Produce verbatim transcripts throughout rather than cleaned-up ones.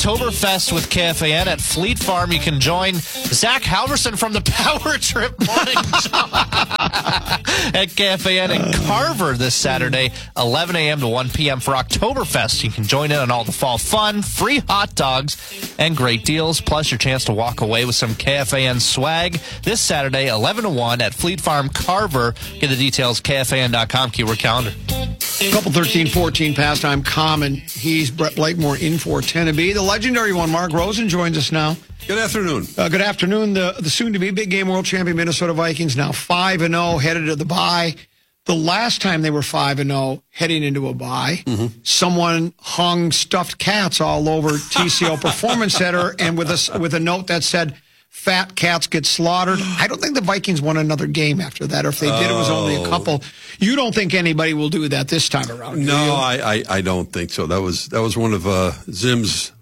Oktoberfest with K F A N at Fleet Farm. You can join Zach Halverson from the Power Trip Morning Show at K F A N in Carver this Saturday, eleven a.m. to one p.m. for Oktoberfest. You can join in on all the fall fun, free hot dogs, and great deals, plus your chance to walk away with some K F A N swag this Saturday, eleven to one at Fleet Farm, Carver. Get the details, K F A N dot com, keyword calendar. Couple thirteen fourteen pastime common. He's Brett Blakemore in for Tennessee. The legendary one, Mark Rosen, joins us now. Good afternoon. Uh, good afternoon. The the soon-to-be big game world champion Minnesota Vikings now five and oh, headed to the bye. The last time they were five and oh, heading into a bye, mm-hmm. someone hung stuffed cats all over T C O Performance Center, and with a with a note that said, "Fat cats get slaughtered." I don't think the Vikings won another game after that, or if they did, it was only a couple. You don't think anybody will do that this time around? No, I, I, I don't think so. That was that was one of uh, Zim's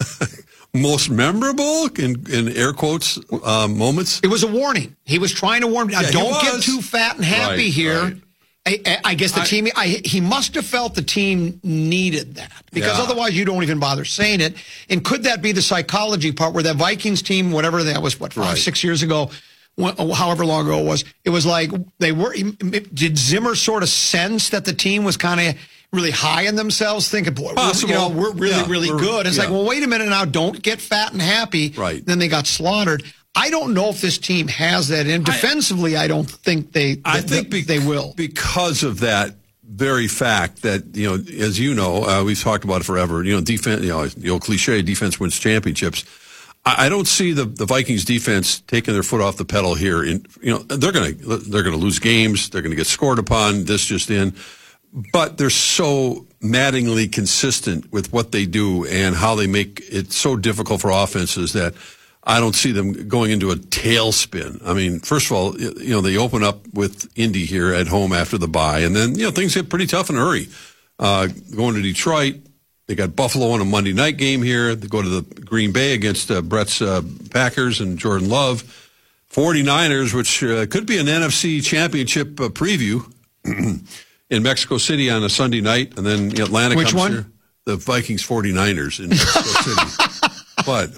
most memorable, in, in air quotes, uh, moments. It was a warning. He was trying to warn. Yeah, don't get too fat and happy right, here. Right. I, I guess the I, team, I, he must have felt the team needed that, because yeah. otherwise you don't even bother saying it. And could that be the psychology part where that Vikings team, whatever that was, what, five, right. six years ago, however long ago it was, it was like they were, did Zimmer sort of sense that the team was kind of really high in themselves, thinking, boy, we're, you know, we're really, yeah, really we're, good. It's yeah. like, well, wait a minute now, don't get fat and happy. Right. Then they got slaughtered. I don't know if this team has that in. Defensively, I, I don't think they I think be, they will. Because of that very fact that, you know, as you know, uh, we've talked about it forever, you know, defense, you know, the old cliche, defense wins championships. I, I don't see the, the Vikings defense taking their foot off the pedal here. In, you know, they're going to they're going to lose games. They're going to get scored upon. This just in. But they're so maddeningly consistent with what they do and how they make it so difficult for offenses that I don't see them going into a tailspin. I mean, first of all, you know, they open up with Indy here at home after the bye, and then, you know, things get pretty tough in a hurry. Uh, going to Detroit, they got Buffalo on a Monday night game here. They go to the Green Bay against uh, Brett's uh, Packers and Jordan Love. forty-niners, which uh, could be an N F C championship uh, preview in Mexico City on a Sunday night, and then Atlanta which comes one? here. The Vikings forty-niners in Mexico City. But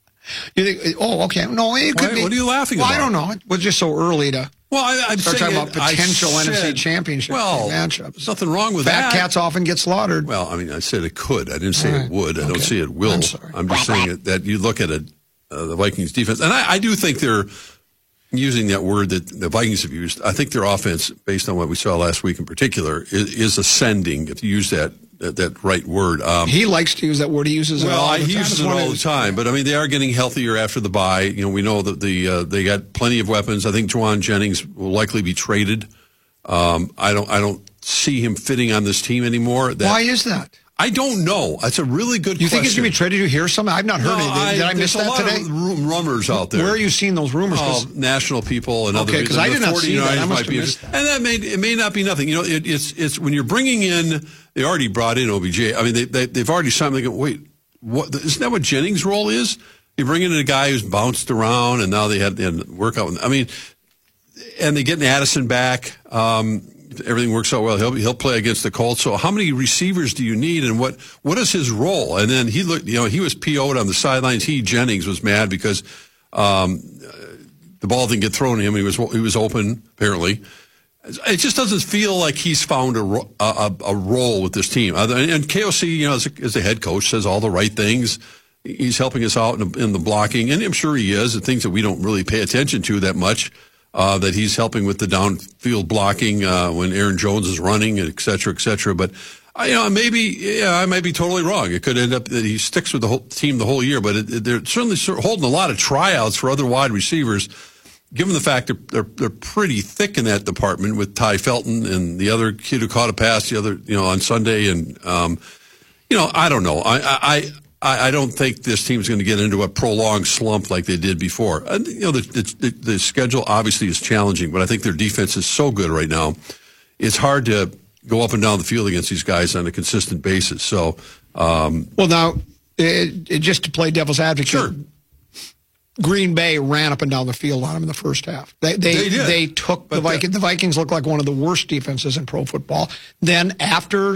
you think? Oh, okay. No, it could Why, be. What are you laughing well, about? I don't know. It was just so early to well, I, I'm start talking it, about potential said, N F C championship well, matchups. There's nothing wrong with Fat that. cats often get slaughtered. Well, I mean, I said it could. I didn't say right. it would. I okay. don't say it will. I'm sorry. I'm just saying it, that you look at it, uh, the Vikings defense, and I, I do think they're using that word that the Vikings have used. I think their offense, based on what we saw last week in particular, is, is ascending, if you use that that, that right word. Um, he likes to use that word. He uses it well, all the he time. uses it all the time. But, I mean, they are getting healthier after the bye. You know, we know that the uh, they got plenty of weapons. I think Juwan Jennings will likely be traded. Um, I don't I don't see him fitting on this team anymore. That, Why is that? I don't know. That's a really good you question. You think he's going to be traded? Did you hear something? I've not heard no, anything. Did I, I miss that today? There's a lot of rumors out there. Where are you seeing those rumors? Oh, national people and okay, other because I did not see that. I must have missed that. And that may it may not be nothing. You know, it, it's it's when you're bringing in. They already brought in O B J. I mean, they, they they've already signed. They go, wait, what? Isn't that what Jennings' role is? You bring in a guy who's bounced around, and now they had, they had workout. I mean, and they get Addison back. Um, Everything works out well. He'll he'll play against the Colts. So how many receivers do you need, and what what is his role? And then he looked, you know, he was P O'd on the sidelines. He Jennings was mad because um, the ball didn't get thrown to him. He was he was open apparently. It just doesn't feel like he's found a a, a role with this team. And K O C, you know, as a, as a head coach, says all the right things. He's helping us out in the, in the blocking, and I'm sure he is. The things that we don't really pay attention to that much. Uh, that he's helping with the downfield blocking uh, when Aaron Jones is running, et cetera, et cetera. But, uh, you know, maybe, yeah, I might be totally wrong. It could end up that he sticks with the whole team the whole year. But it, it, they're certainly holding a lot of tryouts for other wide receivers, given the fact that they're, they're pretty thick in that department with Ty Felton and the other kid who caught a pass the other, you know, on Sunday. And, um, you know, I don't know. I, I, I don't think this team's going to get into a prolonged slump like they did before. And, you know, the, the, the schedule obviously is challenging, but I think their defense is so good right now. It's hard to go up and down the field against these guys on a consistent basis. So, um, well, now, it, it, just to play devil's advocate, sure. Green Bay ran up and down the field on them in the first half. They they they, did. they took but the Vikings. The Vikings looked like one of the worst defenses in pro football. Then after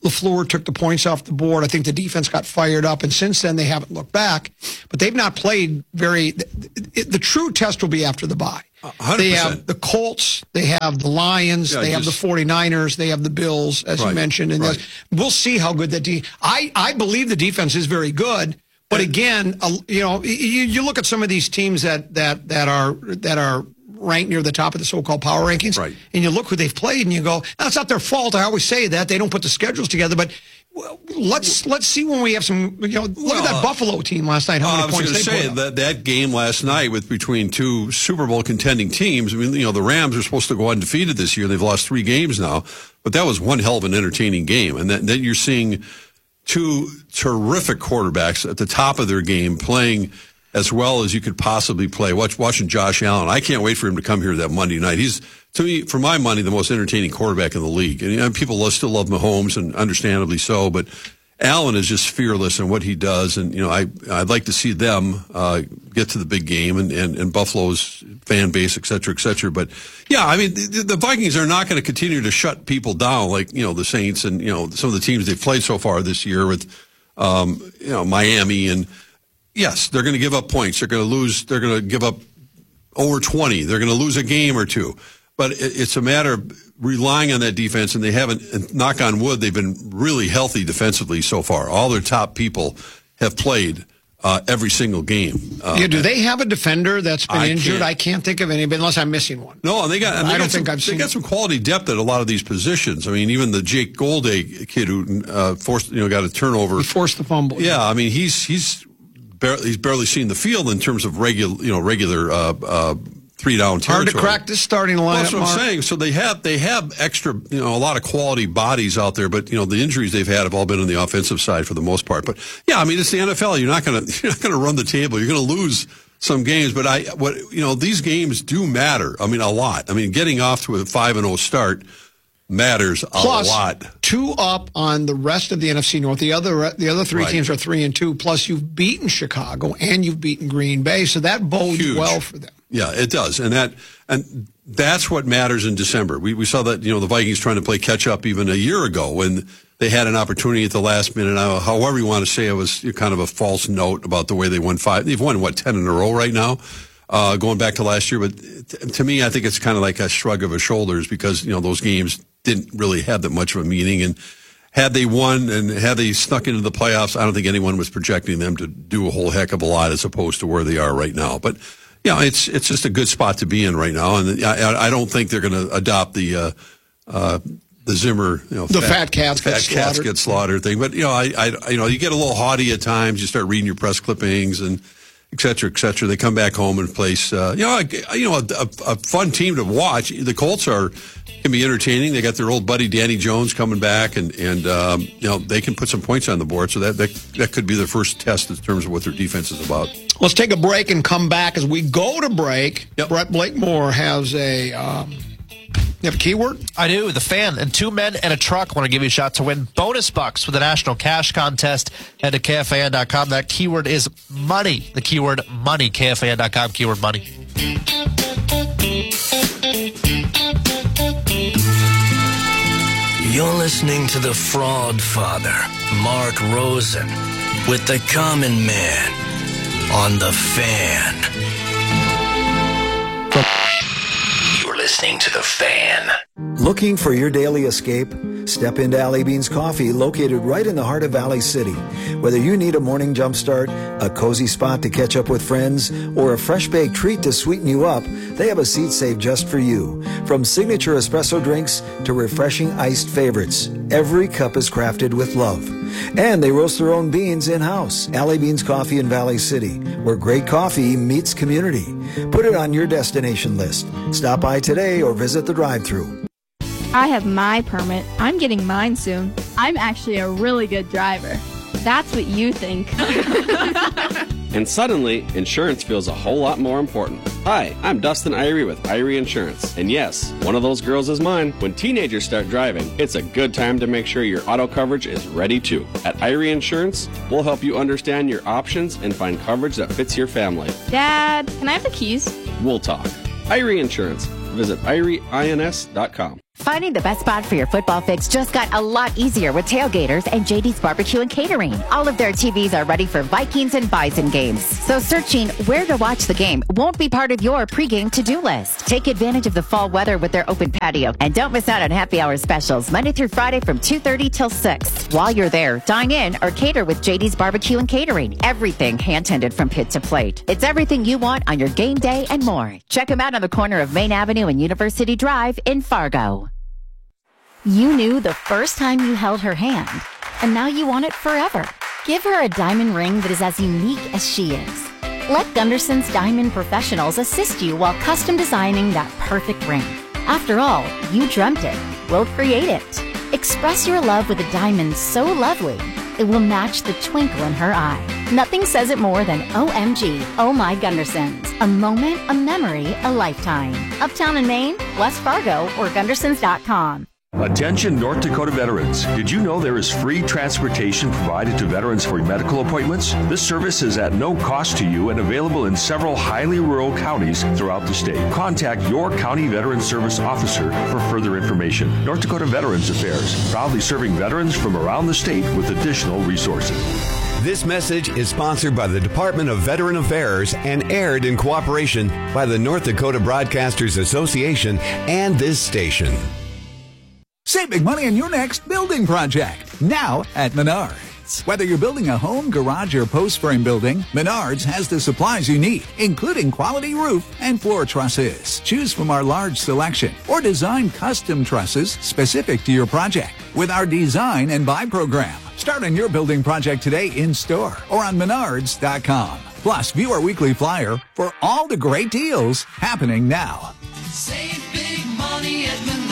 LaFleur took the points off the board. I think the defense got fired up, and since then they haven't looked back. But they've not played very. The, the, the true test will be after the bye. one hundred percent. They have the Colts, they have the Lions, Yeah, they just, have the forty-niners, they have the Bills, as right, you mentioned. And right. we'll see how good that de- I I believe the defense is very good. But again, uh, you know, you, you look at some of these teams that that that are that are ranked near the top of the so-called power rankings, right. and you look who they've played, and you go, "No, it's not their fault." I always say that they don't put the schedules together, but well, let's let's see when we have some. You know, look well, at that Buffalo team last night. How uh, many I was points going to they say put that up. that game last night with between two Super Bowl contending teams. I mean, you know, the Rams are supposed to go undefeated this year. They've lost three games now, but that was one hell of an entertaining game. And then, then you're seeing two terrific quarterbacks at the top of their game playing as well as you could possibly play. Watch, watching Josh Allen. I can't wait for him to come here that Monday night. He's, to me, for my money, the most entertaining quarterback in the league. And you know, people still love Mahomes, and understandably so, but Allen is just fearless in what he does. And, you know, I, I'd like to see them uh, get to the big game and, and, and Buffalo's fan base, et cetera, et cetera. But, yeah, I mean, the, the Vikings are not going to continue to shut people down like, you know, the Saints and, you know, some of the teams they've played so far this year with, um, you know, Miami. And, yes, they're going to give up points. They're going to lose. They're going to give up over twenty. They're going to lose a game or two. But it, it's a matter of relying on that defense, and they haven't, and knock on wood, they've been really healthy defensively so far. All their top people have played uh, every single game. Uh, Yeah, do they have a defender that's been I injured? can't- I can't think of anybody unless I'm missing one. No, and they got. And they I got don't some, think I've they seen got it. some quality depth at a lot of these positions. I mean, even the Jake Golday kid who uh, forced, you know, got a turnover. He forced the fumble. Yeah, I mean, he's he's barely, he's barely seen the field in terms of regular, you know, regular uh, uh, three down territory. Hard to crack this starting lineup. Well, that's what Mark. I'm saying. So they have they have extra, you know, a lot of quality bodies out there, but you know, the injuries they've had have all been on the offensive side for the most part. But yeah, I mean, it's the N F L. You're not going to you're not going to run the table. You're going to lose some games, but I what you know, these games do matter. I mean, a lot. I mean, getting off to a five and oh start matters a Plus, lot. two up on the rest of the N F C North. The other the other three Right. teams are three and two. Plus, you've beaten Chicago and you've beaten Green Bay, so that bodes Huge. well for them. Yeah, it does, and that and that's what matters in December. We we saw that, you know, the Vikings trying to play catch up even a year ago when they had an opportunity at the last minute. Uh, however you want to say it, was kind of a false note about the way they won five. They've won what ten in a row right now, uh, going back to last year. But t- to me, I think it's kind of like a shrug of the shoulders because you know those games didn't really have that much of a meaning. And had they won and had they snuck into the playoffs, I don't think anyone was projecting them to do a whole heck of a lot as opposed to where they are right now. But yeah, it's it's just a good spot to be in right now, and I, I don't think they're going to adopt the uh, uh, the Zimmer, you know, The fat cats fat get cats slaughtered. get slaughtered thing. But you know, I, I you know, you get a little haughty at times. You start reading your press clippings and et cetera, et cetera. They come back home and place, uh, you know, a, you know, a, a fun team to watch. The Colts are can be entertaining. They got their old buddy Danny Jones coming back, and and um, you know they can put some points on the board. So that, that that could be their first test in terms of what their defense is about. Let's take a break and come back. As we go to break, Yep. Brett Blakemore has a, um, you have a keyword? I do. The Fan and two men and a truck want to give you a shot to win bonus bucks with the National Cash Contest. Head to K F A N dot com. That keyword is money. The keyword money. K F A N dot com. Keyword money. You're listening to the Fraud Father, Mark Rosen, with the Common Man on the Fan. You're listening to the Fan. Looking for your daily escape? Step into Alley Beans Coffee, located right in the heart of Valley City. Whether you need a morning jumpstart, a cozy spot to catch up with friends, or a fresh baked treat to sweeten you up, they have a seat saved just for you. From signature espresso drinks to refreshing iced favorites, every cup is crafted with love. And they roast their own beans in-house. Alley Beans Coffee in Valley City, where great coffee meets community. Put it on your destination list. Stop by today or visit the drive-thru. I have my permit. I'm getting mine soon. I'm actually a really good driver. That's what you think. And suddenly, insurance feels a whole lot more important. Hi, I'm Dustin Irie with Irie Insurance. And yes, one of those girls is mine. When teenagers start driving, it's a good time to make sure your auto coverage is ready too. At Irie Insurance, we'll help you understand your options and find coverage that fits your family. Dad, can I have the keys? We'll talk. Irie Insurance. Visit irie ins dot com. Finding the best spot for your football fix just got a lot easier with Tailgaters and J D's Barbecue and Catering. All of their T Vs are ready for Vikings and Bison games. So searching where to watch the game won't be part of your pregame to-do list. Take advantage of the fall weather with their open patio. And don't miss out on happy hour specials Monday through Friday from two thirty till six. While you're there, dine in or cater with J D's Barbecue and Catering. Everything hand-tended from pit to plate. It's everything you want on your game day and more. Check them out on the corner of Main Avenue and University Drive in Fargo. You knew the first time you held her hand, and now you want it forever. Give her a diamond ring that is as unique as she is. Let Gunderson's Diamond Professionals assist you while custom designing that perfect ring. After all, you dreamt it. We'll create it. Express your love with a diamond so lovely, it will match the twinkle in her eye. Nothing says it more than O M G, Oh My Gundersons. A moment, a memory, a lifetime. Uptown in Maine, West Fargo, or Gundersons dot com. Attention North Dakota veterans. Did you know there is free transportation provided to veterans for medical appointments? This service is at no cost to you and available in several highly rural counties throughout the state. Contact your county veteran service officer for further information. North Dakota Veterans Affairs, proudly serving veterans from around the state with additional resources. This message is sponsored by the Department of Veteran Affairs and aired in cooperation by the North Dakota Broadcasters Association and this station. Save big money on your next building project, now at Menards. Whether you're building a home, garage, or post frame building, Menards has the supplies you need, including quality roof and floor trusses. Choose from our large selection or design custom trusses specific to your project with our Design and Buy program. Start on your building project today in store or on Menards dot com. Plus, view our weekly flyer for all the great deals happening now. Save big money at Menards.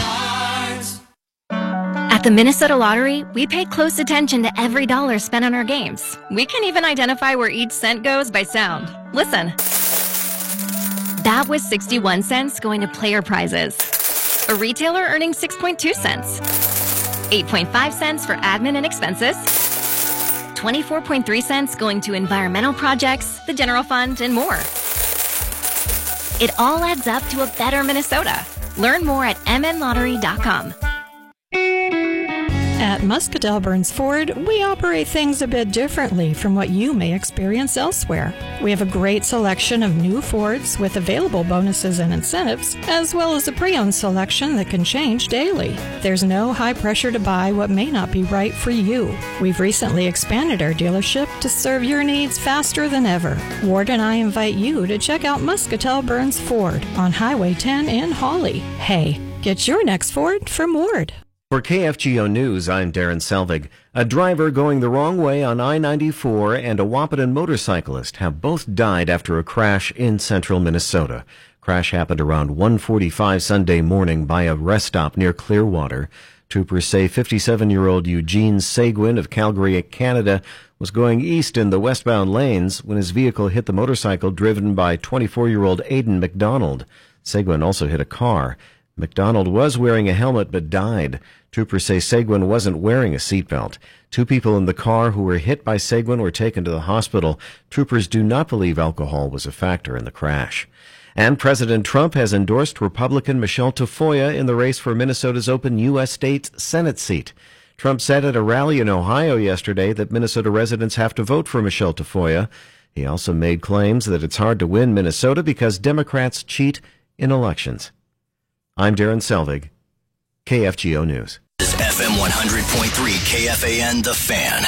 At the Minnesota Lottery, we pay close attention to every dollar spent on our games. We can even identify where each cent goes by sound. Listen. That was sixty-one cents going to player prizes. A retailer earning six point two cents. eight point five cents for admin and expenses. twenty-four point three cents going to environmental projects, the general fund, and more. It all adds up to a better Minnesota. Learn more at m n lottery dot com. At Muscatel Burns Ford, we operate things a bit differently from what you may experience elsewhere. We have a great selection of new Fords with available bonuses and incentives, as well as a pre-owned selection that can change daily. There's no high pressure to buy what may not be right for you. We've recently expanded our dealership to serve your needs faster than ever. Ward and I invite you to check out Muscatel Burns Ford on Highway ten in Hawley. Hey, get your next Ford from Ward. For K F G O News, I'm Darren Selvig. A driver going the wrong way on I ninety-four and a Wahpeton motorcyclist have both died after a crash in central Minnesota. Crash happened around one forty-five Sunday morning by a rest stop near Clearwater. Troopers say fifty-seven-year-old Eugene Seguin of Calgary, Canada, was going east in the westbound lanes when his vehicle hit the motorcycle driven by twenty-four-year-old Aidan McDonald. Seguin also hit a car. McDonald was wearing a helmet but died. Troopers say Seguin wasn't wearing a seatbelt. Two people in the car who were hit by Seguin were taken to the hospital. Troopers do not believe alcohol was a factor in the crash. And President Trump has endorsed Republican Michelle Tafoya in the race for Minnesota's open U S State Senate seat. Trump said at a rally in Ohio yesterday that Minnesota residents have to vote for Michelle Tafoya. He also made claims that it's hard to win Minnesota because Democrats cheat in elections. I'm Darren Selvig, K F G O News. This F M one hundred point three K F A N, The Fan.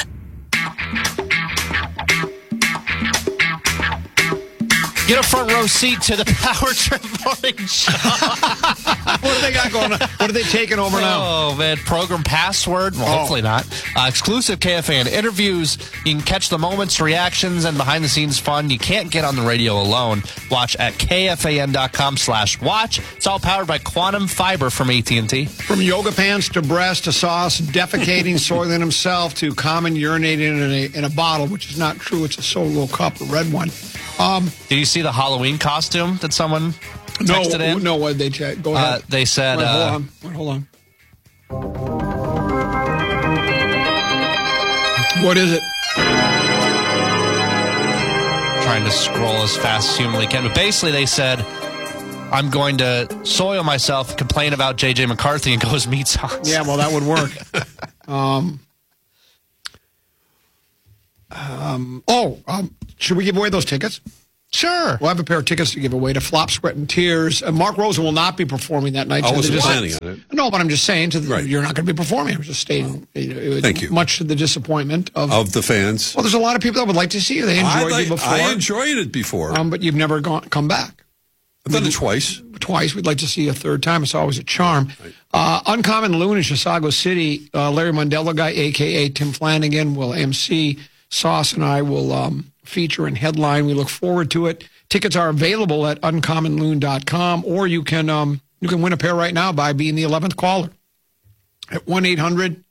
Get a front row seat to the Power Trip Morning Show. What do they got going on? What are they taking over now? Oh, man. Program password. Well, oh. hopefully not. Uh, exclusive K F A N interviews. You can catch the moments, reactions, and behind-the-scenes fun you can't get on the radio alone. Watch at K F A N dot com slash watch. It's all powered by Quantum Fiber from A T and T. From yoga pants to breast to sauce, defecating, soiling himself to common urinating in a, in a bottle, which is not true. It's a solo cup, a red one. Um, Did you see the Halloween costume that someone texted no, in? No, what did they check? Go ahead. Uh, they said... Wait, hold uh, on. Wait, hold on. What is it? Trying to scroll as fast as humanly can. But basically they said, I'm going to soil myself, complain about J J McCarthy, and go as meat sauce. Yeah, well, that would work. um, um, oh, um, should we give away those tickets? Sure. We'll have a pair of tickets to give away to Flop, Sweat, and Tears. Uh, Mark Rosen will not be performing that night. I to wasn't the dis- planning on it. No, but I'm just saying to the, Right. you're not going to be performing. I'm just stating. Oh. You know, Thank you. Much to the disappointment of, Of the fans. Well, there's a lot of people that would like to see you. They enjoyed I, like, you before. I enjoyed it before. Um, but you've never gone come back. I've done it twice. Twice. We'd like to see you a third time. It's always a charm. Right. Uh, Uncommon Loon in Chisago City. Uh, Larry Mondello guy, a k a. Tim Flanagan, will M C. Sauce and I will um, feature and headline. We look forward to it. Tickets are available at uncommon loon dot com, or you can um, you can win a pair right now by being the eleventh caller at one eight hundred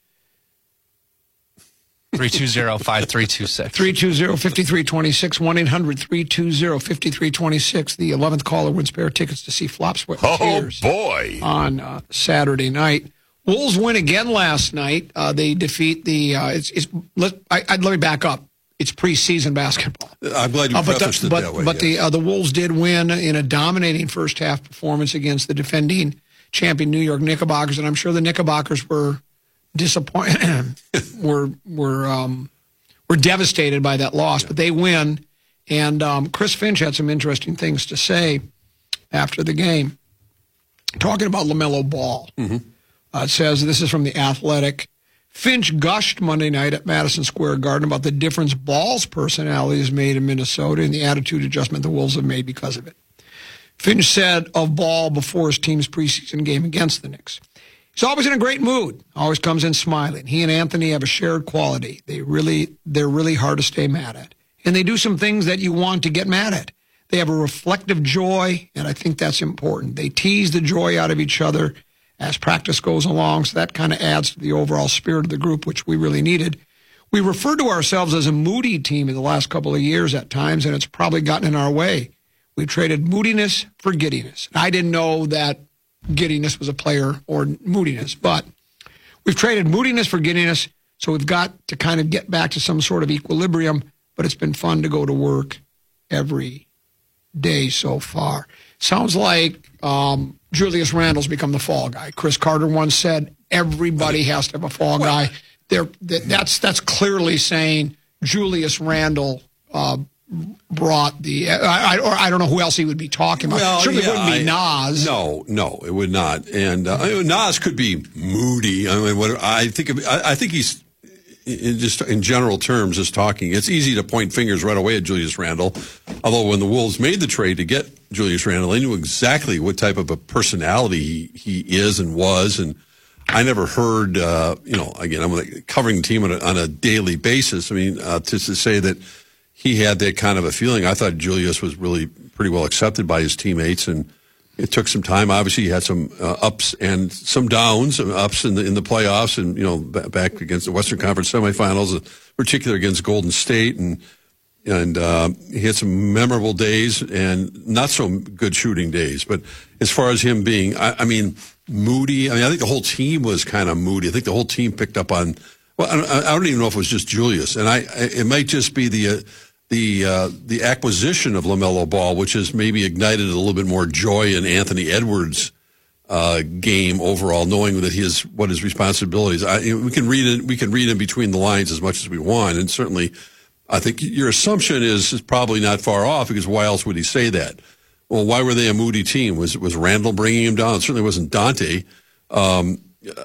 three two zero, five three two six. three two zero, five three two six, one eight hundred, three two zero, five three two six. The eleventh caller wins a pair of tickets to see Flop, Sweat, and Tears boy. on uh, Saturday night. Wolves win again last night. Uh, they defeat the. Uh, it's. it's let, I, I'd let me back up. It's preseason basketball. I'm glad you uh, but prefaced the, it but, that way. But yes. the uh, the Wolves did win in a dominating first half performance against the defending champion New York Knickerbockers, and I'm sure the Knickerbockers were disappointed. were were um, were devastated by that loss, yeah. But they win. And um, Chris Finch had some interesting things to say after the game, talking about LaMelo Ball. Mm-hmm. Uh, it says, this is from The Athletic. Finch gushed Monday night at Madison Square Garden about the difference Ball's personality has made in Minnesota and the attitude adjustment the Wolves have made because of it. Finch said of Ball before his team's preseason game against the Knicks, he's always in a great mood, always comes in smiling. He and Anthony have a shared quality. They really, they're really hard to stay mad at. And they do some things that you want to get mad at. They have a reflective joy, and I think that's important. They tease the joy out of each other as practice goes along, so that kind of adds to the overall spirit of the group, which we really needed. We refer to ourselves as a moody team in the last couple of years at times, and it's probably gotten in our way. We traded moodiness for giddiness. I didn't know that giddiness was a player or moodiness, but we've traded moodiness for giddiness, so we've got to kind of get back to some sort of equilibrium, but it's been fun to go to work every day so far. Sounds like um, Julius Randle's become the fall guy. Chris Carter once said everybody has to have a fall guy. There, that, that's that's clearly saying Julius Randle uh, brought the. I, I, or I don't know who else he would be talking about. Well, Certainly yeah, wouldn't be I, Nas. No, no, it would not. And uh, I mean, Nas could be moody. I mean, what I think. Of, I, I think he's. In just in general terms, just talking, it's easy to point fingers right away at Julius Randle. Although when the Wolves made the trade to get Julius Randle, they knew exactly what type of a personality he, he is and was. And I never heard, uh, you know, again, I'm covering the team on a, on a daily basis. I mean, uh, to, to say that he had that kind of a feeling, I thought Julius was really pretty well accepted by his teammates, and it took some time. Obviously, he had some uh, ups and some downs, some ups in the in the playoffs, and you know, b- back against the Western Conference semifinals, in particular against Golden State, and and uh, he had some memorable days and not so good shooting days. But as far as him being, I, I mean, moody. I mean, I think the whole team was kind of moody. I think the whole team picked up on. Well, I don't, I don't even know if it was just Julius, and I it might just be the. Uh, The uh, the acquisition of LaMelo Ball, which has maybe ignited a little bit more joy in Anthony Edwards' uh, game overall, knowing that his what his responsibilities. I, we can read it. We can read in between the lines as much as we want, and certainly, I think your assumption is, is probably not far off, because why else would he say that? Well, why were they a moody team? Was was Randle bringing him down? It certainly wasn't Dante. Um,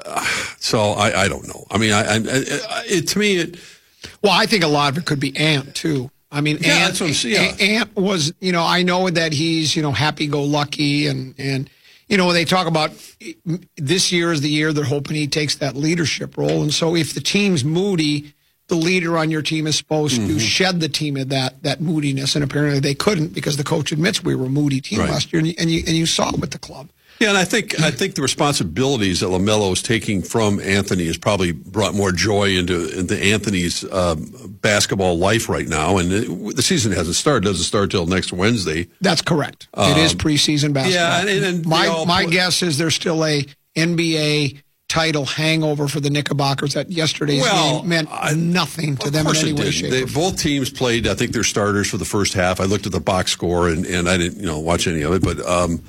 so I, I don't know. I mean, I, I, it to me it. Well, I think a lot of it could be Ant too. I mean, yeah, Ant, that's what I'm saying, yeah. Ant was, you know, I know that he's, you know, happy-go-lucky, and, and, you know, when they talk about this year is the year they're hoping he takes that leadership role. And so if the team's moody, the leader on your team is supposed mm-hmm. to shed the team of that that moodiness, and apparently they couldn't, because the coach admits we were a moody team right. last year, and you, and you and you saw it with the club. Yeah, and I think I think the responsibilities that LaMelo is taking from Anthony has probably brought more joy into into Anthony's uh, basketball life right now. And it, the season hasn't started; it doesn't start till next Wednesday. That's correct. Um, it is preseason basketball. Yeah, and, and my my play. guess is there's still a N B A title hangover for the Knickerbockers. That yesterday's well, game meant I, nothing to them in any way, shape, they, or form. Both teams played, I think, their starters for the first half. I looked at the box score, and, and I didn't, you know, watch any of it, but. Um,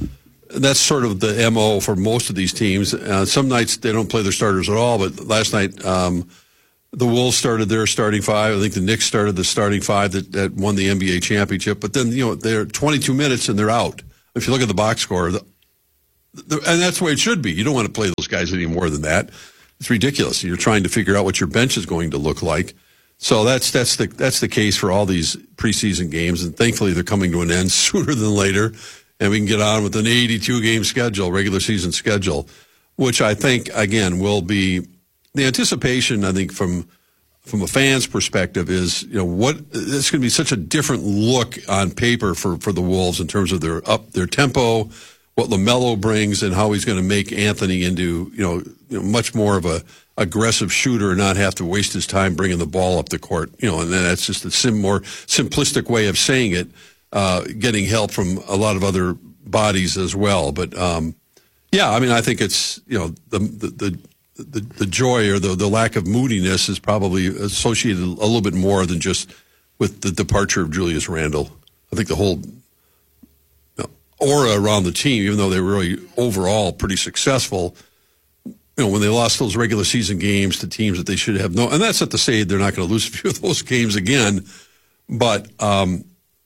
that's sort of the M O for most of these teams. Uh, some nights they don't play their starters at all, but last night um, the Wolves started their starting five. I think the Knicks started the starting five that, that won the N B A championship. But then, you know, they're twenty-two minutes and they're out. If you look at the box score, the, the, and that's the way it should be. You don't want to play those guys any more than that. It's ridiculous. You're trying to figure out what your bench is going to look like. So that's that's the that's the case for all these preseason games, and thankfully they're coming to an end sooner than later, and we can get on with an eighty-two game schedule, regular season schedule, which I think again will be the anticipation. I think from from a fan's perspective is, you know, what it's going to be such a different look on paper for for the Wolves in terms of their up their tempo, what LaMelo brings, and how he's going to make Anthony into you know, you know much more of a aggressive shooter and not have to waste his time bringing the ball up the court. You know, and then that's just a sim, more simplistic way of saying it, uh, getting help from a lot of other bodies as well. But, um, yeah, I mean, I think it's, you know, the the the, the joy or the, the lack of moodiness is probably associated a little bit more than just with the departure of Julius Randle. I think the whole you know, aura around the team, even though they were really overall pretty successful, you know, when they lost those regular season games to teams that they should have no, and that's not to say they're not going to lose a few of those games again, but um,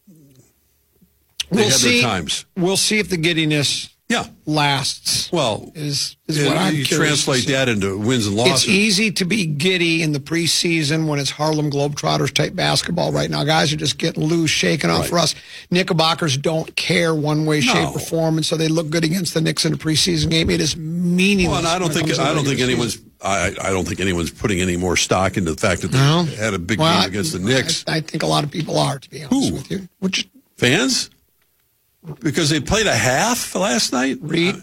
they we'll had see, their times. We'll see if the giddiness yeah. lasts. Well, is, is it, what I'm you curious translate that into wins and losses. It's easy to be giddy in the preseason when it's Harlem Globetrotters type basketball right now. Guys are just getting loose, shaking off Right. for us. Knickerbockers don't care one way, shape, No. or form, and so they look good against the Knicks in a preseason game. It is meaningless. Well, and I don't when it think comes to I don't think regular anyone's season. I, I don't think anyone's putting any more stock into the fact that they No. had a big Well, game against the Knicks. I, I think a lot of people are, to be honest Who? with you. Which Fans? Because they played a half last night? read,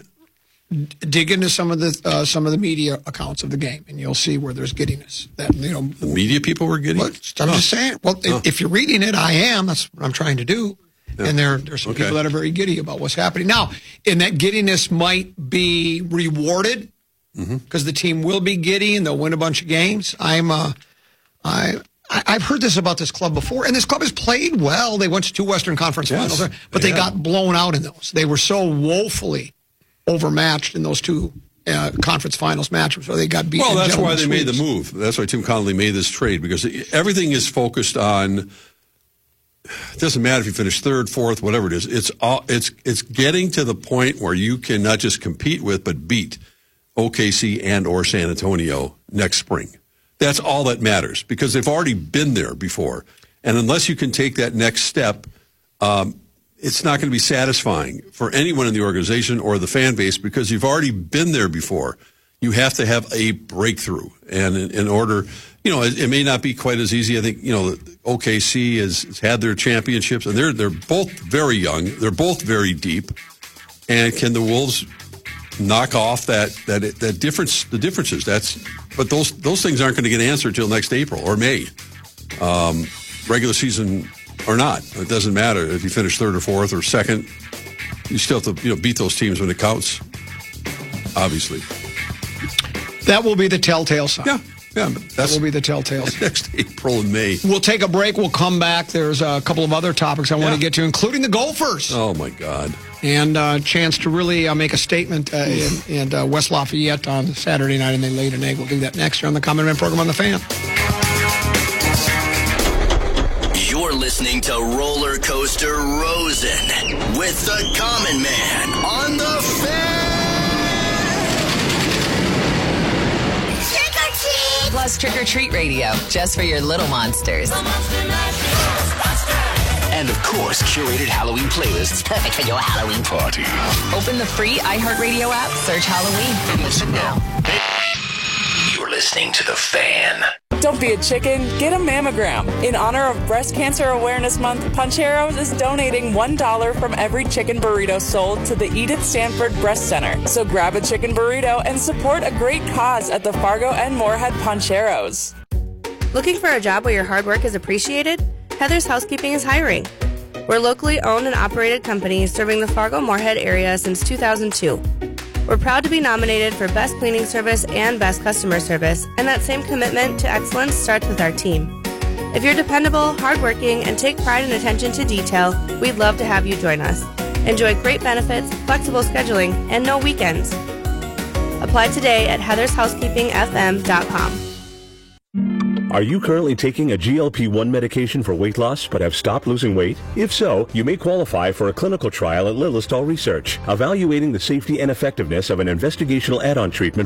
dig into some of the uh, some of the media accounts of the game, and you'll see where there's giddiness. That you know, The media people were getting I'm just saying. Well, if, if you're reading it, I am. That's what I'm trying to do. And there, there's some Okay. people that are very giddy about what's happening now. And that giddiness might be rewarded because the team will be giddy and they'll win a bunch of games. I'm, uh, I, I- I've heard this about this club before, and this club has played well. They went to two Western Conference Yes, finals, but they they have. got blown out in those. They were so woefully overmatched in those two uh, conference finals matches where they got beat. Well, in that's why gentlemen's they made the sweeps. move. That's why Tim Connolly made this trade, because everything is focused on. It doesn't matter if you finish third, fourth, whatever it is. It's all, it's it's getting to the point where you can not just compete with but beat O K C and or San Antonio next spring. That's all that matters because they've already been there before, and unless you can take that next step, um, it's not going to be satisfying for anyone in the organization or the fan base because you've already been there before. You have to have a breakthrough, and in, in order, you know, it, it may not be quite as easy. I think you know O K C has, has had their championships, and they're they're both very young. They're both very deep, and can the Wolves knock off that that that difference? The differences. That's but those those things aren't going to get answered till next April or May, um, regular season or not. It doesn't matter if you finish third or fourth or second. You still have to you know beat those teams when it counts. Obviously. That will be the telltale sign. Yeah, yeah. That will be the telltale sign. Next April and May. We'll take a break. We'll come back. There's a couple of other topics I want Yeah. to get to, including the Gophers. Oh, my God. And a uh, chance to really uh, make a statement uh, in, in uh, West Lafayette on Saturday night, and they laid an egg. We'll do that next year on the Common Man program on The Fan. You're listening to Roller Coaster Rosen with the Common Man on The Fan. Plus Trick or Treat Radio, just for your little monsters. And of course, curated Halloween playlists perfect for your Halloween party. Open the free iHeartRadio app, search Halloween, and listen now. You're listening to The Fan. Don't be a chicken, get a mammogram. In honor of Breast Cancer Awareness Month, Puncheros is donating one dollar from every chicken burrito sold to the Edith Stanford Breast Center. So grab a chicken burrito and support a great cause at the Fargo and Moorhead Puncheros. Looking for a job where your hard work is appreciated? Heather's Housekeeping is hiring. We're a locally owned and operated company serving the Fargo-Moorhead area since two thousand two. We're proud to be nominated for Best Cleaning Service and Best Customer Service, and that same commitment to excellence starts with our team. If you're dependable, hardworking, and take pride in attention to detail, we'd love to have you join us. Enjoy great benefits, flexible scheduling, and no weekends. Apply today at heathers housekeeping f m dot com. Are you currently taking a G L P one medication for weight loss but have stopped losing weight? If so, you may qualify for a clinical trial at Lilistol Research, evaluating the safety and effectiveness of an investigational add-on treatment